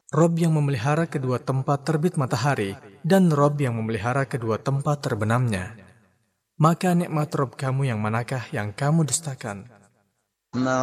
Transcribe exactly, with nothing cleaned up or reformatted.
Rob yang memelihara kedua tempat terbit matahari, dan Rob yang memelihara kedua tempat terbenamnya. Maka nikmat Rob kamu yang manakah yang kamu dustakan?